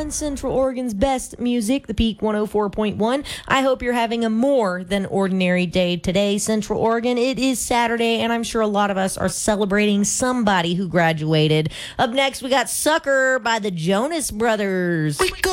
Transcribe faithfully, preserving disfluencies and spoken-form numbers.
on Central Oregon's best music, the Peak one oh four point one. I hope you're having a more than ordinary day today, Central Oregon. It is Saturday, and I'm sure a lot of us are celebrating somebody who graduated. Up next, we got Sucker by the Jonas Brothers. We go